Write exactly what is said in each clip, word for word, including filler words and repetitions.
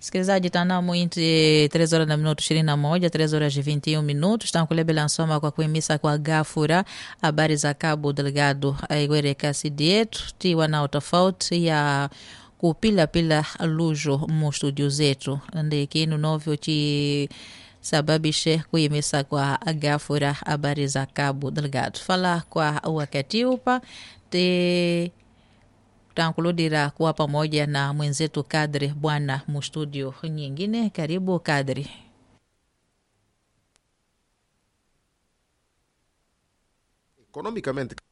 Sikilizaji, tanamo inti três horas na minuto ishirini na moja, três horas e vinte e um minutos. Tankulebela nsoma kwa kuhimisa kwa gafura habari za Cabo Delgado aigwere kasi dietu tiwa nao tofauti ya kupilapila lujo mu studio zetu ndikinu novyo chi sababishe kuhimisa kwa gafura habari za Cabo Delgado. Fala kwa wakati upa te tankuludira kuwa pamoja na mwenzetu Kadri Bwana mu studio nyingine. Karibu Kadri. Economicamente,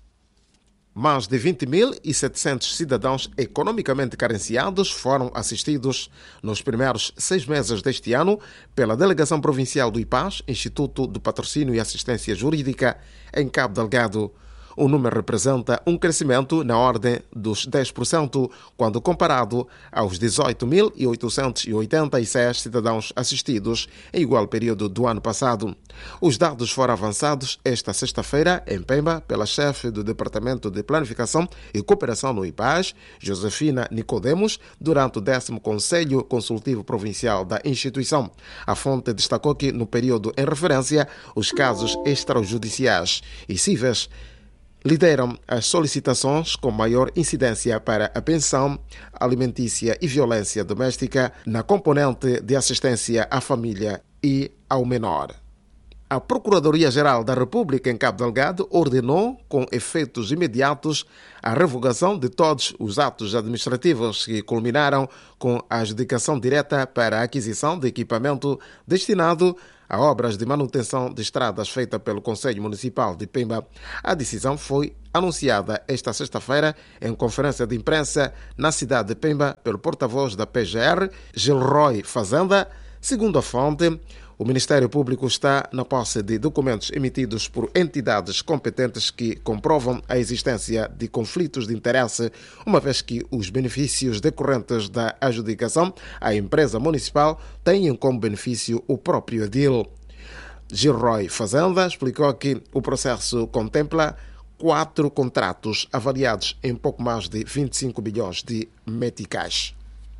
mais de vinte mil e setecentos cidadãos economicamente carenciados foram assistidos nos primeiros seis meses deste ano pela Delegação Provincial do I P A S, Instituto de Patrocínio e Assistência Jurídica, em Cabo Delgado. O número representa um crescimento na ordem dos dez por cento quando comparado aos dezoito mil oitocentos e oitenta e seis cidadãos assistidos em igual período do ano passado. Os dados foram avançados esta sexta-feira em Pemba pela chefe do Departamento de Planificação e Cooperação no I P A S, Josefina Nicodemos, durante o décimo Conselho Consultivo Provincial da instituição. A fonte destacou que, no período em referência, os casos extrajudiciais e cíveis lideram as solicitações com maior incidência para a pensão alimentícia e violência doméstica na componente de assistência à família e ao menor. A Procuradoria-Geral da República em Cabo Delgado ordenou, com efeitos imediatos, a revogação de todos os atos administrativos que culminaram com a adjudicação direta para a aquisição de equipamento destinado a obras de manutenção de estradas feita pelo Conselho Municipal de Pemba. A decisão foi anunciada esta sexta-feira em conferência de imprensa na cidade de Pemba pelo porta-voz da P G R, Gilroy Fazenda. Segundo a fonte, o Ministério Público está na posse de documentos emitidos por entidades competentes que comprovam a existência de conflitos de interesse, uma vez que os benefícios decorrentes da adjudicação à empresa municipal têm como benefício o próprio edil. Gilroy Fazenda explicou que o processo contempla quatro contratos avaliados em pouco mais de vinte e cinco bilhões de meticais.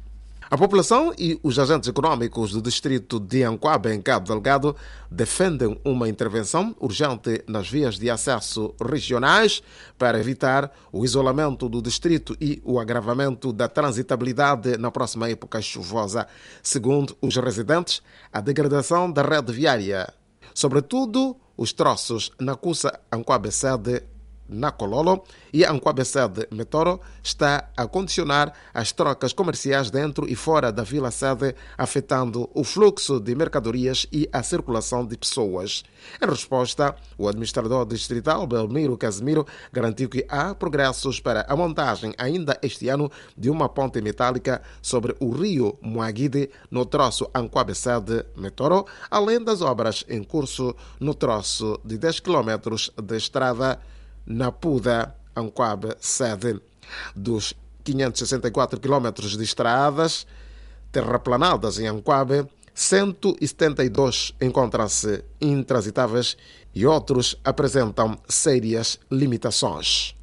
A população e os agentes econômicos do distrito de Anquabe, em Cabo Delgado, defendem uma intervenção urgente nas vias de acesso regionais para evitar o isolamento do distrito e o agravamento da transitabilidade na próxima época chuvosa. Segundo os residentes, a degradação da rede viária, sobretudo os troços na Cussa Anquabe Sede, na Cololo e Anquabe Sede Metoro, está a condicionar as trocas comerciais dentro e fora da Vila Sede, afetando o fluxo de mercadorias e a circulação de pessoas. Em resposta, o administrador distrital, Belmiro Casimiro, garantiu que há progressos para a montagem ainda este ano de uma ponte metálica sobre o rio Muaguide no troço Anquabe Sede Metoro, além das obras em curso no troço de dez quilômetros de estrada na Puda Anquabe Sede. Dos quinhentos e sessenta e quatro quilômetros de estradas terraplanadas em Anquabe, cento e setenta e dois encontram-se intransitáveis e outros apresentam sérias limitações.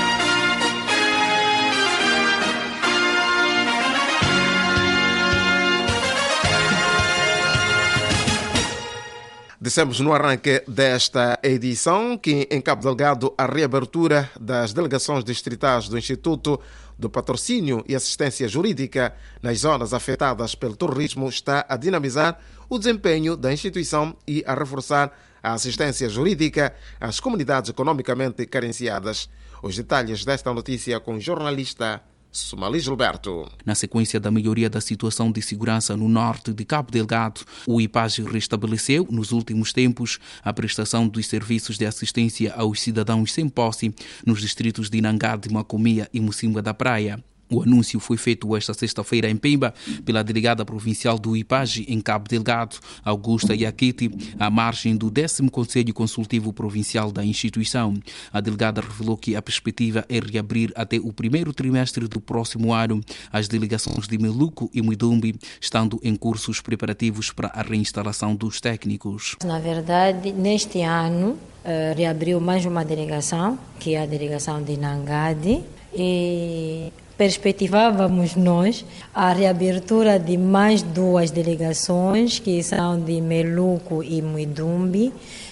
Dissemos no arranque desta edição que em Cabo Delgado a reabertura das delegações distritais do Instituto do Patrocínio e Assistência Jurídica nas zonas afetadas pelo terrorismo está a dinamizar o desempenho da instituição e a reforçar a assistência jurídica às comunidades economicamente carenciadas. Os detalhes desta notícia com o jornalista Somali Gilberto. Na sequência da melhoria da situação de segurança no norte de Cabo Delgado, o I P A S restabeleceu, nos últimos tempos, a prestação dos serviços de assistência aos cidadãos sem posse nos distritos de Nangade, Macomia e Mocimboa da Praia. O anúncio foi feito esta sexta-feira em Pemba pela delegada provincial do I P A S em Cabo Delgado, Augusta Iaquiti, à margem do décimo Conselho Consultivo Provincial da instituição. A delegada revelou que a perspectiva é reabrir até o primeiro trimestre do próximo ano as delegações de Meluco e Muidumbi, estando em cursos preparativos para a reinstalação dos técnicos. Na verdade, neste ano, uh, reabriu mais uma delegação, que é a delegação de Nangade, e Perspectivávamos nós a reabertura de mais duas delegações, que são de Meluco e Muidumbi.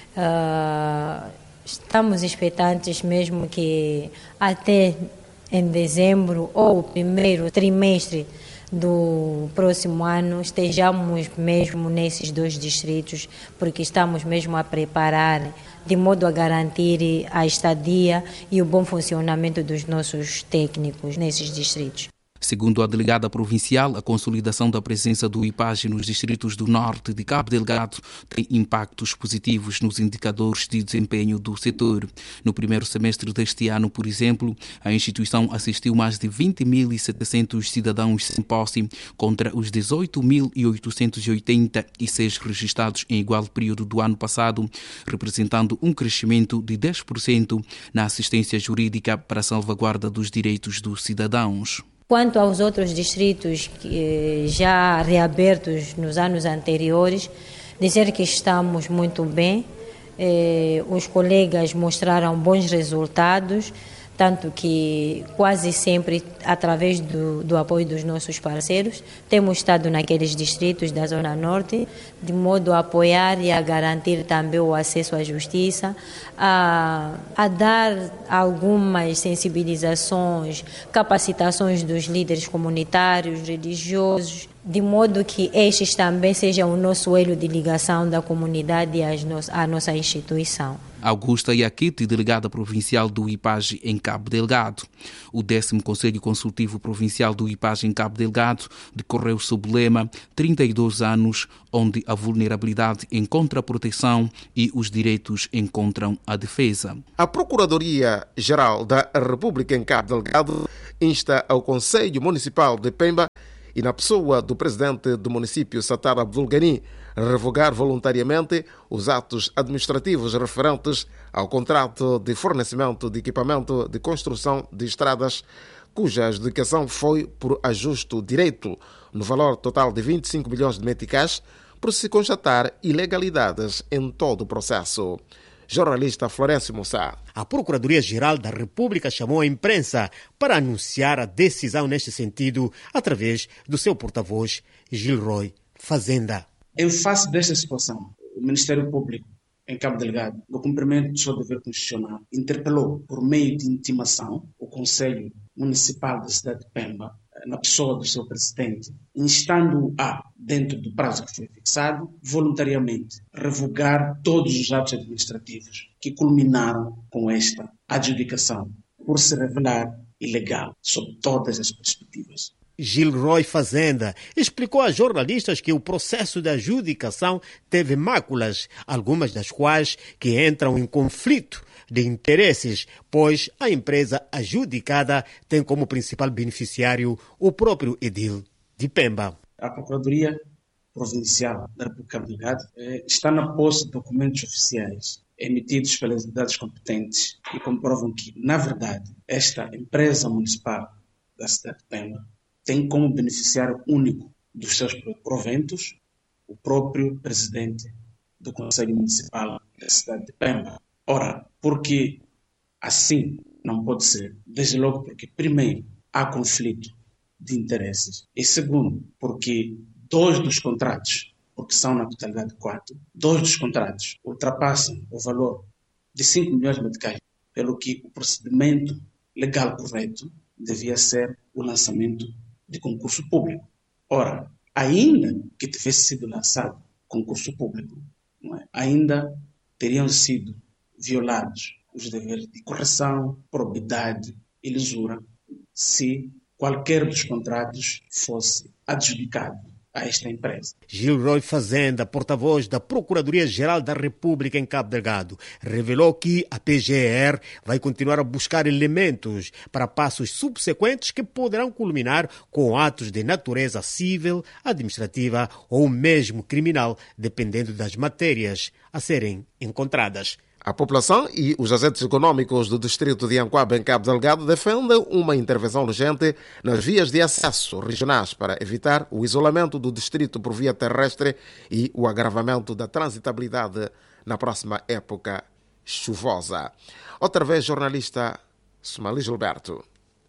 Uh, estamos expectantes mesmo que até em dezembro ou primeiro trimestre do próximo ano estejamos mesmo nesses dois distritos, porque estamos mesmo a preparar de modo a garantir a estadia e o bom funcionamento dos nossos técnicos nesses distritos. Segundo a delegada provincial, a consolidação da presença do I P A G nos distritos do norte de Cabo Delgado tem impactos positivos nos indicadores de desempenho do setor. No primeiro semestre deste ano, por exemplo, a instituição assistiu mais de vinte mil e setecentos cidadãos sem posse contra os dezoito mil oitocentos e oitenta e seis registrados em igual período do ano passado, representando um crescimento de dez por cento na assistência jurídica para a salvaguarda dos direitos dos cidadãos. Quanto aos outros distritos que já reabertos nos anos anteriores, dizer que estamos muito bem. Eh, os colegas mostraram bons resultados, tanto que quase sempre, através do, do apoio dos nossos parceiros, temos estado naqueles distritos da Zona Norte, de modo a apoiar e a garantir também o acesso à justiça, a, a dar algumas sensibilizações, capacitações dos líderes comunitários, religiosos, de modo que estes também sejam o nosso elo de ligação da comunidade à nossa instituição. Augusta Iaquite, delegada provincial do I P A G em Cabo Delgado. O décimo Conselho Consultivo Provincial do I P A G em Cabo Delgado decorreu sob o lema trinta e dois anos, onde a vulnerabilidade encontra proteção e os direitos encontram a defesa. A Procuradoria-Geral da República em Cabo Delgado insta ao Conselho Municipal de Pemba e na pessoa do presidente do município, Sattar Abdul Ghani, revogar voluntariamente os atos administrativos referentes ao contrato de fornecimento de equipamento de construção de estradas, cuja adjudicação foi por ajuste direito, no valor total de vinte e cinco milhões de meticais, por se constatar ilegalidades em todo o processo. Jornalista Florencio Mussá. A Procuradoria-Geral da República chamou a imprensa para anunciar a decisão neste sentido através do seu porta-voz, Gilroy Fazenda. Em face desta situação, o Ministério Público em Cabo Delgado, no cumprimento do seu dever constitucional, interpelou por meio de intimação o Conselho Municipal da cidade de Pemba, na pessoa do seu presidente, instando-o a, dentro do prazo que foi fixado, voluntariamente revogar todos os atos administrativos que culminaram com esta adjudicação, por se revelar ilegal, sob todas as perspectivas. Gilroy Fazenda explicou a jornalistas que o processo de adjudicação teve máculas, algumas das quais que entram em conflito de interesses, pois a empresa adjudicada tem como principal beneficiário o próprio edil de Pemba. A Procuradoria Provincial da República de Cabo Delgado eh, está na posse de documentos oficiais emitidos pelas entidades competentes e comprovam que, na verdade, esta empresa municipal da cidade de Pemba tem como beneficiário único dos seus proventos o próprio presidente do Conselho Municipal da cidade de Pemba. Ora, porque assim não pode ser? Desde logo porque, primeiro, há conflito de interesses e, segundo, porque dois dos contratos, porque são na totalidade quatro, dois dos contratos ultrapassam o valor de cinco milhões de meticais, pelo que o procedimento legal correto devia ser o lançamento de concurso público. Ora, ainda que tivesse sido lançado concurso público, não é? Ainda teriam sido violados os deveres de correção, probidade e lisura se qualquer dos contratos fosse adjudicado a esta empresa. Gilroy Fazenda, porta-voz da Procuradoria-Geral da República em Cabo Delgado, revelou que a P G R vai continuar a buscar elementos para passos subsequentes que poderão culminar com atos de natureza civil, administrativa ou mesmo criminal, dependendo das matérias a serem encontradas. A população e os agentes econômicos do distrito de Anquaba, em Cabo Delgado, defendem uma intervenção urgente nas vias de acesso regionais para evitar o isolamento do distrito por via terrestre e o agravamento da transitabilidade na próxima época chuvosa. Outra vez, jornalista Somali Gilberto.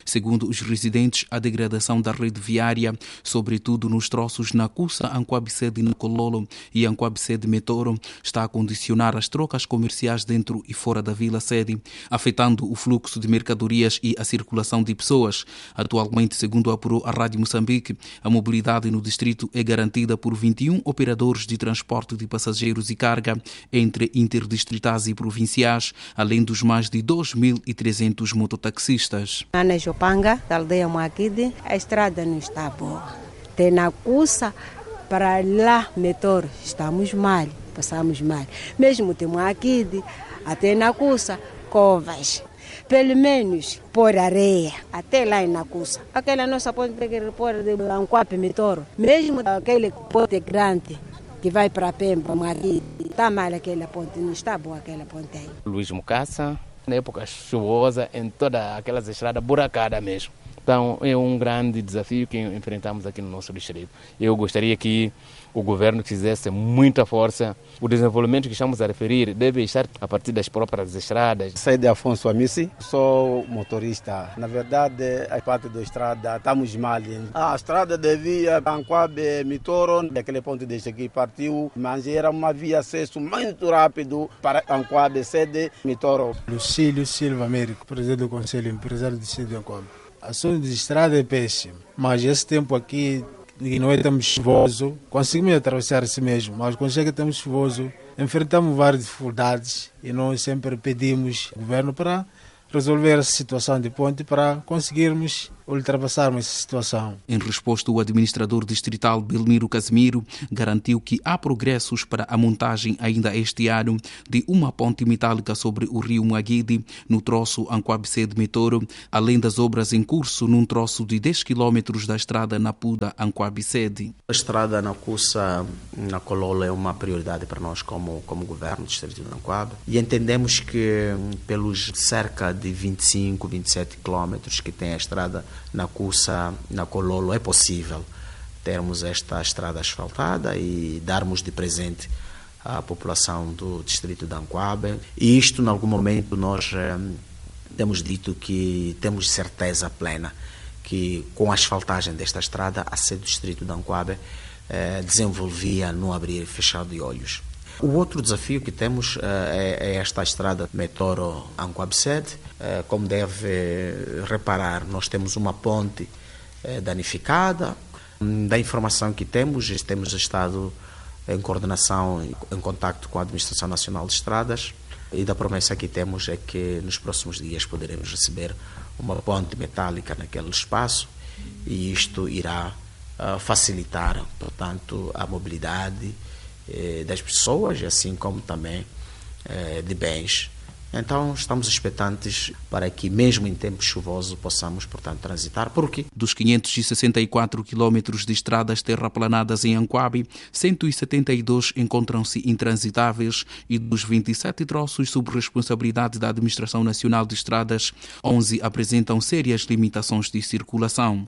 Segundo os residentes, a degradação da rede viária, sobretudo nos troços na Cussa, Anquabicede e Nacololo e Anquabicede Metoro, está a condicionar as trocas comerciais dentro e fora da vila sede, afetando o fluxo de mercadorias e a circulação de pessoas. Atualmente, segundo apurou a Rádio Moçambique, a mobilidade no distrito é garantida por vinte e um operadores de transporte de passageiros e carga entre interdistritais e provinciais, além dos mais de dois mil e trezentos mototaxistas. Na Jopanga, da aldeia Moaquide, a estrada não está boa. Tem na Cussa, para lá, Metoro, estamos mal, passamos mal. Mesmo tem Moaquide, até na Cussa, covas. Pelo menos por areia, até lá na Cussa. Aquela nossa ponte tem que repor de Anquape Metoro. Mesmo aquele ponte grande que vai para Pemba, Moaquide, está mal aquela ponte, não está boa aquela ponte aí. Luís Mucaça, na época chuvosa, em todas aquelas estradas buracadas mesmo. Então é um grande desafio que enfrentamos aqui no nosso distrito. Eu gostaria que o governo fizesse muita força. O desenvolvimento que estamos a referir deve estar a partir das próprias estradas. Saí de Afonso Amissi, sou motorista. Na verdade, a parte da estrada estamos mal. A estrada devia Anquabe Metoro, daquele ponto deste aqui partiu, mas era uma via acesso muito rápido para Anquabe Sede Metoro. Lucílio Silva Américo, presidente do Conselho Empresário do Distrito de Anquabe. A zona de estrada é péssima, mas esse tempo aqui e não é tão chuvoso, conseguimos atravessar assim mesmo, mas quando chega tão chuvoso, enfrentamos várias dificuldades e nós sempre pedimos ao governo para resolver essa situação de ponte para conseguirmos ultrapassarmos essa situação. Em resposta, o administrador distrital Belmiro Casimiro garantiu que há progressos para a montagem ainda este ano de uma ponte metálica sobre o rio Moaguide, no troço Anquabicede Metoro, além das obras em curso num troço de dez quilômetros da estrada Napuda-Anquabicede. A estrada na Cussa, na Cololo, é uma prioridade para nós como, como governo do distrito de Anquabe e entendemos que pelos cerca de vinte e cinco, vinte e sete quilômetros que tem a estrada na Cussa, na Cololo, é possível termos esta estrada asfaltada e darmos de presente à população do distrito de Anquabe. E isto, em algum momento, nós eh, temos dito que temos certeza plena que com a asfaltagem desta estrada, a sede do distrito de Anquabe eh, desenvolvia no abrir e fechar de olhos. O outro desafio que temos uh, é, é esta estrada Metoro-Anquabicede. Uh, como deve reparar, nós temos uma ponte uh, danificada. Um, da informação que temos, temos estado em coordenação, em contacto com a Administração Nacional de Estradas, e da promessa que temos é que nos próximos dias poderemos receber uma ponte metálica naquele espaço e isto irá uh, facilitar, portanto, a mobilidade das pessoas, assim como também eh, de bens. Então estamos expectantes para que mesmo em tempo chuvoso possamos, portanto, transitar. Por quê? Dos quinhentos e sessenta e quatro quilômetros de estradas terraplanadas em Anquabe, cento e setenta e dois encontram-se intransitáveis e dos vinte e sete troços sob responsabilidade da Administração Nacional de Estradas, onze apresentam sérias limitações de circulação.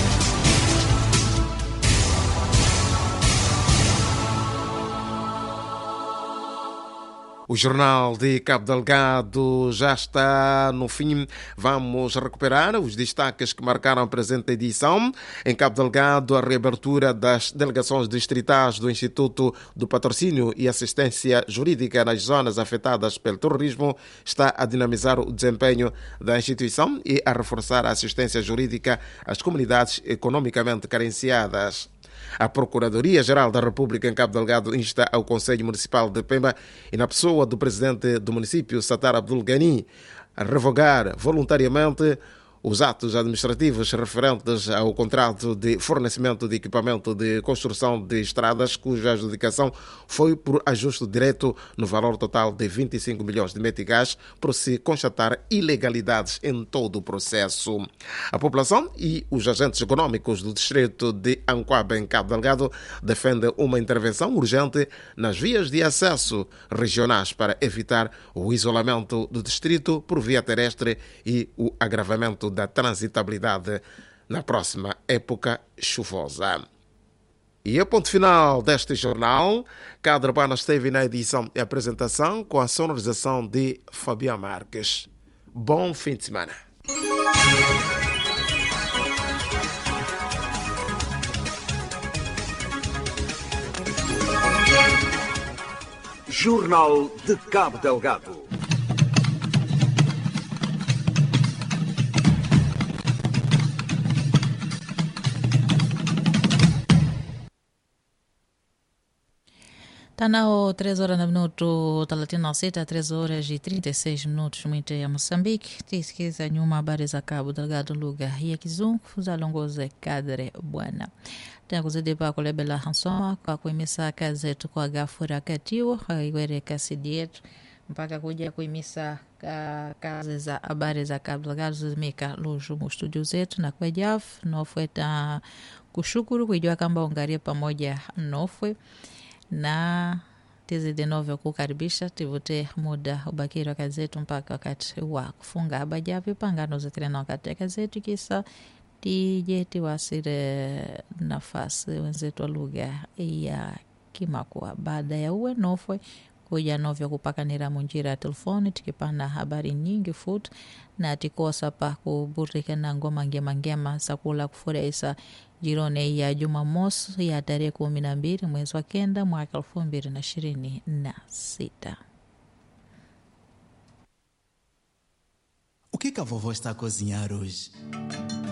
O Jornal de Cabo Delgado já está no fim. Vamos recuperar os destaques que marcaram a presente edição. Em Cabo Delgado, a reabertura das delegações distritais do Instituto do Patrocínio e Assistência Jurídica nas zonas afetadas pelo terrorismo está a dinamizar o desempenho da instituição e a reforçar a assistência jurídica às comunidades economicamente carenciadas. A Procuradoria-Geral da República em Cabo Delgado insta ao Conselho Municipal de Pemba e na pessoa do presidente do município, Satar Abdul Ghani, a revogar voluntariamente os atos administrativos referentes ao contrato de fornecimento de equipamento de construção de estradas, cuja adjudicação foi por ajuste direto no valor total de vinte e cinco milhões de meticais, por se constatar ilegalidades em todo o processo. A população e os agentes econômicos do distrito de Anquabe, em Cabo Delgado, defendem uma intervenção urgente nas vias de acesso regionais para evitar o isolamento do distrito por via terrestre e o agravamento da transitabilidade na próxima época chuvosa. E a ponto final deste jornal, Cadre Urbana esteve na edição e apresentação com a sonorização de Fabiano Marques. Bom fim de semana. Jornal de Cabo Delgado. Tanao três horas no minuto thelathini na sita, três horas e trinta e seis minutos mwinte ya Moçambique. Tisikiza nyuma habari za Cabo Delgado lugha ya Kizungu zalongoze kadre bwana tena kuzidi pa kulebela hansoma kwa kuimisa kazi zetu kwa gafura katiwo iwere kasidi yetu mpaka kuja kuimisa ka, kazi za habari za Cabo Delgado zimika luju mu studio zetu na kwa jaf nofwe ta kushukuru kujua kamba ungaria pamoja nofwe na tizi de novo kukaribisha tivute muda ubakiri wa kazi zetu mpaka wakati wa kufunga abajavi pangano za tena wakati ya kazi zetu kisa tije tiwasire nafasi wenzetu wa lugha ya Kimakua baada ya uwe nofwe kuja novyo kupakanira munjira ya telefoni tikipana habari nyingi fut na tikosa pa kuburika na ngoma ngema ngema sakula kufurahisha jirone ya Jumamosi ya tarehe kumi na mbili mwezi wa kenda mwaka elfu mbili na ishirini na sita. O que que a vovó está a cozinhar hoje?